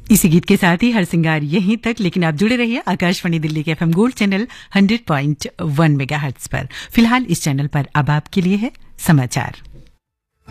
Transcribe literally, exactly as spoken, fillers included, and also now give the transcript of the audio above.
इसी गीत के साथ ही हर सिंगार यहीं तक, लेकिन आप जुड़े रहिए आकाशवाणी दिल्ली के FM gold channel hundred point one megahertz पर। फिलहाल इस चैनल पर अब आपके लिए है समाचार।